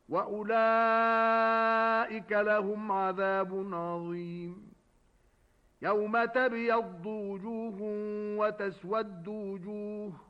وأولئك لهم عذاب عظيم. يوم تبيض وجوه وتسود وجوه